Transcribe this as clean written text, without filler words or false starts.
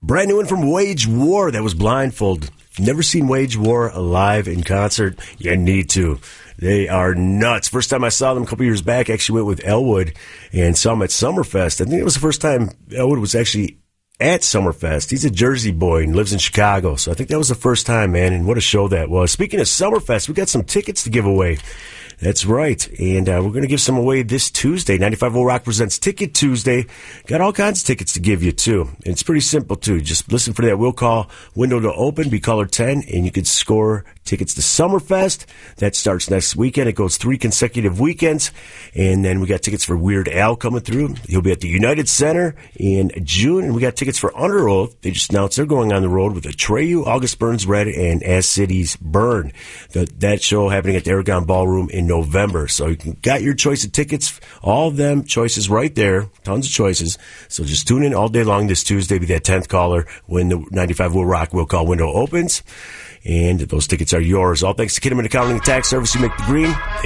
Brand new one from Wage War. That was Blindfold. Never seen Wage War live in concert? You need to. They are nuts. First time I saw them a couple years back, actually went with Elwood and saw them at Summerfest. I think it was the first time Elwood was actually at Summerfest. He's a Jersey boy and lives in Chicago. So I think that was the first time, man, and what a show that was. Speaking of Summerfest, we got some tickets to give away. That's right. And we're going to give some away this Tuesday. 95 Rock presents Ticket Tuesday. Got all kinds of tickets to give you, too. And it's pretty simple, too. Just listen for that will call window to open, be caller 10, and you could score tickets to Summerfest. That starts next weekend. It goes 3 consecutive weekends. And then we got tickets for Weird Al coming through. He'll be at the United Center in June. And we got tickets for Under Oath. They just announced they're going on the road with Atreyu, August Burns Red, and As Cities Burn. That show happening at the Aragon Ballroom in November. So you got your choice of tickets, all of them choices right there, tons of choices. So just tune in all day long this Tuesday, be that 10th caller when the 95 Will Rock will call window opens. And those tickets are yours. All thanks to Kinnaman Accounting and Tax Service. You make the green.